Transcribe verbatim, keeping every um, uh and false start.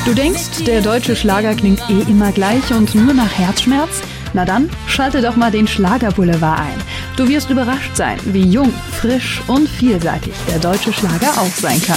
Du denkst, der deutsche Schlager klingt eh immer gleich und nur nach Herzschmerz? Na dann, schalte doch mal den Schlagerboulevard ein. Du wirst überrascht sein, wie jung, frisch und vielseitig der deutsche Schlager auch sein kann.